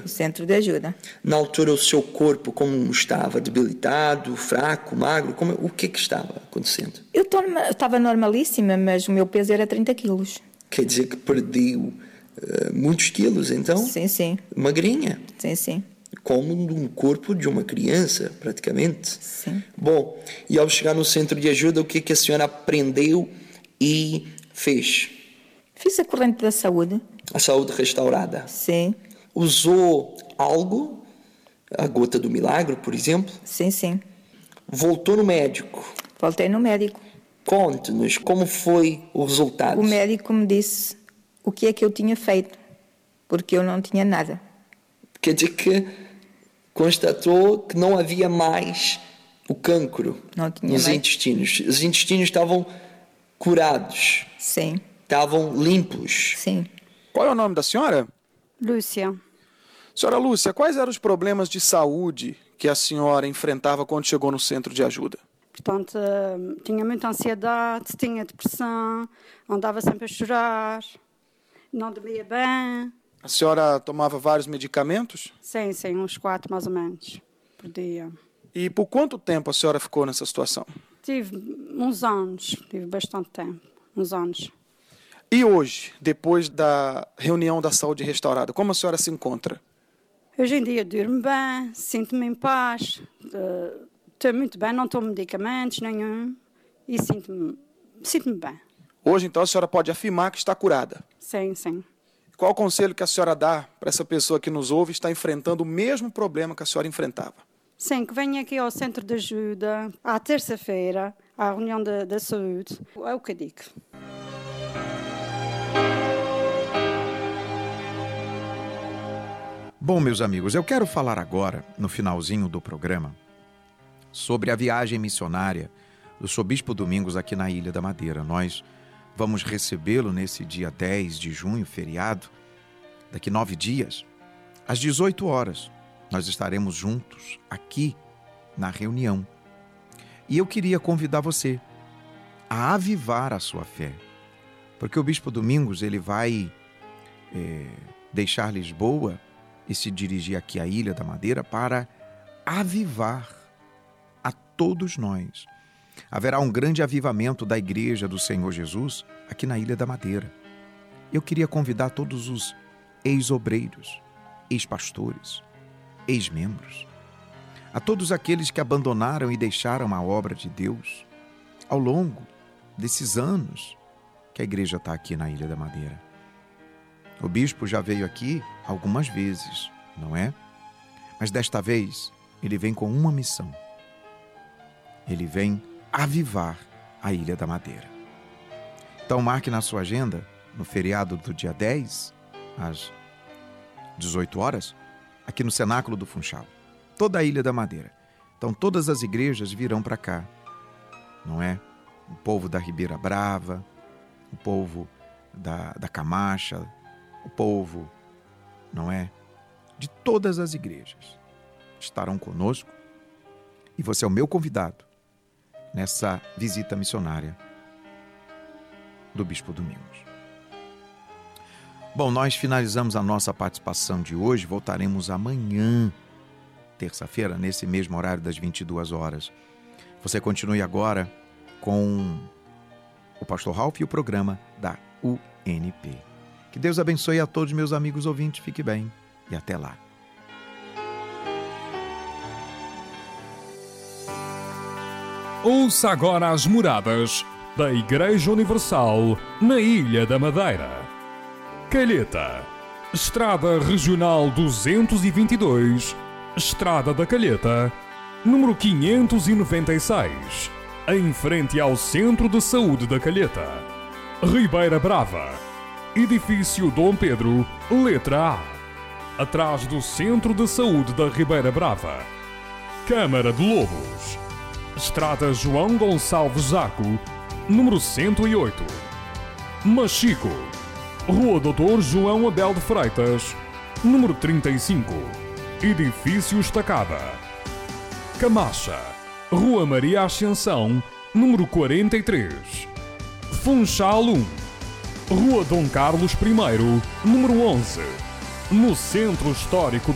No centro de ajuda. Na altura, o seu corpo como estava? Debilitado, fraco, magro? O que estava acontecendo? Eu estava normalíssima, mas o meu peso era 30 quilos. Quer dizer que perdeu muitos quilos, então? Sim, sim. Magrinha? Sim, sim. Como um corpo de uma criança, praticamente. Sim. Bom, e ao chegar no centro de ajuda, o que a senhora aprendeu e fez? Fiz a corrente da saúde. A saúde restaurada? Sim. Usou algo? A gota do milagre, por exemplo? Sim, sim. Voltou no médico? Voltei no médico. Conte-nos, como foi o resultado? O médico me disse o que é que eu tinha feito, porque eu não tinha nada. Quer dizer que constatou que não havia mais o cancro nos intestinos. Os intestinos estavam curados. Sim. Estavam limpos. Sim. Qual é o nome da senhora? Lúcia. Senhora Lúcia, quais eram os problemas de saúde que a senhora enfrentava quando chegou no centro de ajuda? Portanto, tinha muita ansiedade, tinha depressão, andava sempre a chorar, não dormia bem. A senhora tomava vários medicamentos? Sim, uns 4 mais ou menos por dia. E por quanto tempo a senhora ficou nessa situação? Tive uns anos, tive bastante tempo, uns anos. E hoje, depois da reunião da saúde restaurada, como a senhora se encontra? Hoje em dia durmo bem, sinto-me em paz, estou muito bem, não tomo medicamentos nenhum e sinto-me bem. Hoje, então, a senhora pode afirmar que está curada? Sim, sim. Qual o conselho que a senhora dá para essa pessoa que nos ouve e está enfrentando o mesmo problema que a senhora enfrentava? Sim, que venha aqui ao centro de ajuda, à terça-feira, à reunião da saúde. É o que eu digo. Bom, meus amigos, eu quero falar agora, no finalzinho do programa, sobre a viagem missionária do Sr. Bispo Domingos aqui na Ilha da Madeira. Nós vamos recebê-lo nesse dia 10 de junho, feriado, daqui 9 dias, às 18 horas. Nós estaremos juntos aqui na reunião. E eu queria convidar você a avivar a sua fé, porque o Bispo Domingos ele vai deixar Lisboa e se dirigir aqui à Ilha da Madeira para avivar a todos nós. Haverá um grande avivamento da Igreja do Senhor Jesus aqui na Ilha da Madeira. Eu queria convidar todos os ex-obreiros, ex-pastores, ex-membros, a todos aqueles que abandonaram e deixaram a obra de Deus ao longo desses anos que a igreja está aqui na Ilha da Madeira. O bispo já veio aqui algumas vezes, não é? Mas desta vez ele vem com uma missão. Ele vem avivar a Ilha da Madeira. Então marque na sua agenda, no feriado do dia 10, às 18 horas, aqui no Cenáculo do Funchal. Toda a Ilha da Madeira. Então todas as igrejas virão para cá, não é? O povo da Ribeira Brava, o povo da Camacha, o povo, não é? De todas as igrejas estarão conosco e você é o meu convidado nessa visita missionária do Bispo Domingos. Bom, nós finalizamos a nossa participação de hoje, voltaremos amanhã, terça-feira, nesse mesmo horário das 22 horas. Você continue agora com o Pastor Ralph e o programa da UNP. Que Deus abençoe a todos meus amigos ouvintes, fique bem e até lá. Ouça agora as moradas da Igreja Universal na Ilha da Madeira. Calheta, Estrada Regional 222, Estrada da Calheta, número 596, em frente ao Centro de Saúde da Calheta. Ribeira Brava, Edifício Dom Pedro, letra A, atrás do Centro de Saúde da Ribeira Brava. Câmara de Lobos, Estrada João Gonçalves Zaco, número 108. Machico, Rua Doutor João Abel de Freitas, número 35, Edifício Estacada. Camacha, Rua Maria Ascensão, número 43. Funchal 1, Rua Dom Carlos I, número 11, no Centro Histórico